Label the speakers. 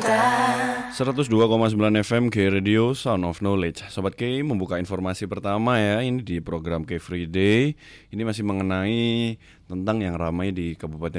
Speaker 1: 102,9 FM K Radio Sound of Knowledge. Sobat K membuka informasi pertama ya, ini di program K Free Day. Ini masih mengenai tentang yang ramai di Kabupaten